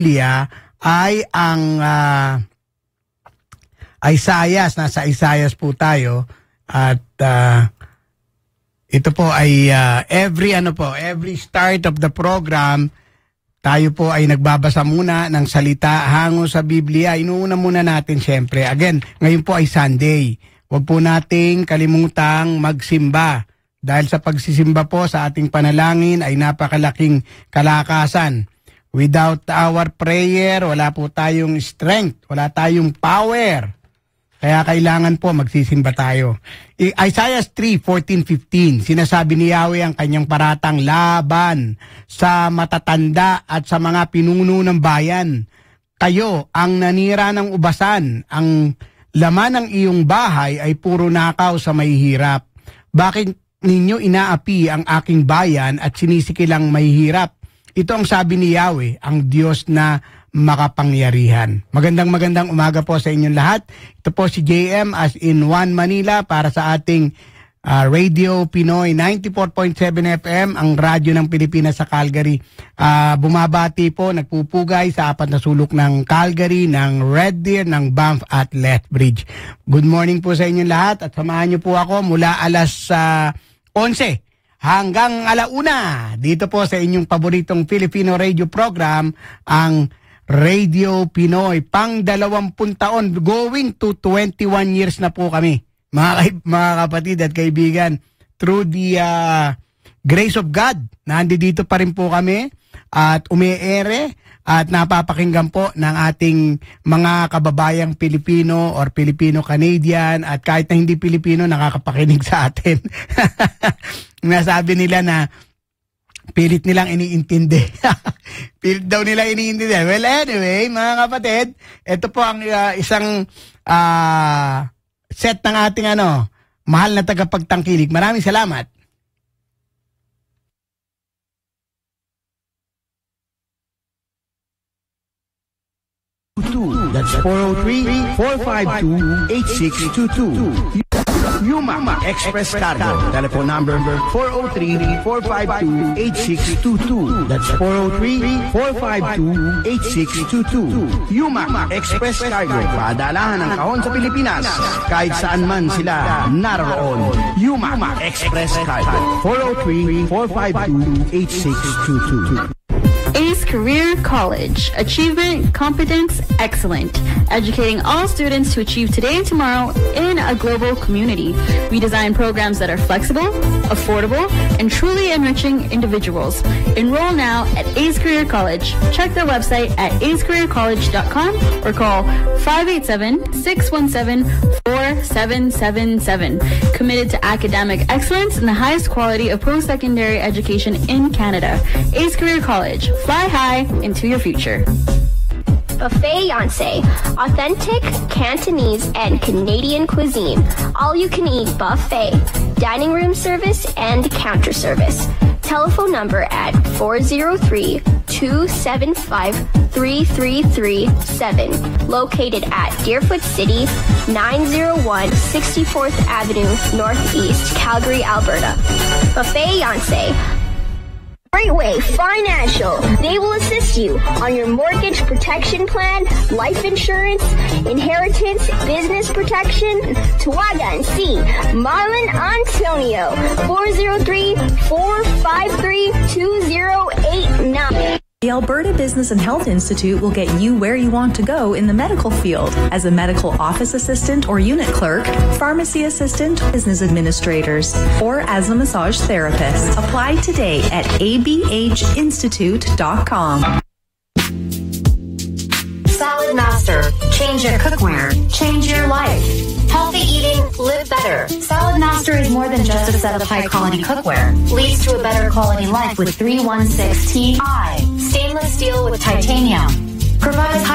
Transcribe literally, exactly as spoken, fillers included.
Biblia ay ang uh, Isaiah. Nasa Isaiah po tayo. At uh, ito po ay uh, every ano po, every start of the program, tayo po ay nagbabasa muna ng salita hango sa Biblia. Inuuna muna natin siyempre. Again, ngayon po ay Sunday. Huwag po nating kalimutang magsimba. Dahil sa pagsisimba po sa ating panalangin ay napakalaking kalakasan. Without our prayer, wala po tayong strength, wala tayong power. Kaya kailangan po magsisimba tayo. Isaiah three, fourteen, fifteen, sinasabi ni Yahweh ang kanyang paratang laban sa matatanda at sa mga pinuno ng bayan. Kayo ang nanira ng ubasan, ang laman ng iyong bahay ay puro nakaw sa mahihirap. Bakit ninyo inaapi ang aking bayan at sinisikilang mahihirap? Ito ang sabi ni Yahweh, ang Diyos na makapangyarihan. Magandang magandang umaga po sa inyong lahat. Ito po si J M as in One Manila para sa ating uh, Radio Pinoy ninety-four point seven F M, ang radyo ng Pilipinas sa Calgary. Uh, bumabati po, nagpupugay sa apat na sulok ng Calgary, ng Red Deer, ng Banff at Lethbridge. Good morning po sa inyong lahat at samahan niyo po ako mula alas uh, onse hanggang alauna dito po sa inyong paboritong Filipino radio program, ang Radio Pinoy. Pang dalawampung taon, going to twenty-one years na po kami, mga, mga kapatid at kaibigan. Through the uh, grace of God, nandito pa rin po kami at umiere at napapakinggan po ng ating mga kababayang Pilipino or Filipino-Canadian at kahit na hindi Pilipino nakakapakinig sa atin. Nasabi nila na pilit nilang iniintindi. Pilit daw nila iniintindi. Well, anyway, mga kapatid, ito po ang uh, isang uh, set ng ating ano, mahal na tagapagtangkilik. Maraming salamat. That's four oh three, four five two, eight six two two. Yuma Express Cargo. Telephone number four oh three, four five two, eight six two two. That's four oh three, four five two, eight six two two. Yuma Express Cargo. Padalahan ng kahon sa Pilipinas kahit saan man sila naroon. Yuma Express Cargo. four oh three, four five two, eight six two two. Ace Career College. Achievement, competence, excellent. Educating all students to achieve today and tomorrow in a global community. We design programs that are flexible, affordable, and truly enriching individuals. Enroll now at Ace Career College. Check their website at ace career college dot com or call five eight seven, six one seven, four seven seven seven. Committed to academic excellence and the highest quality of post-secondary education in Canada. Ace Career College. Fly high into your future. Buffet Yonsei, authentic Cantonese and Canadian cuisine. All you can eat buffet, dining room service and counter service. Telephone number at four oh three, two seven five, three three three seven. Located at Deerfoot City, nine oh one sixty-fourth Avenue, Northeast, Calgary, Alberta. Buffet Yonsei. Greatway Financial. They will assist you on your mortgage protection plan, life insurance, inheritance, business protection. Tawagan si Marlon Antonio. four oh three, four five three, two oh eight nine. The Alberta Business and Health Institute will get you where you want to go in the medical field as a medical office assistant or unit clerk, pharmacy assistant, business administrators, or as a massage therapist. Apply today at a b h institute dot com. Salad Master. Change your cookware. Change your life. Healthy eating, live better. Salad Master is more than just a set of high-quality cookware. Leads to a better quality life with three sixteen Ti. Stainless steel with titanium. Provides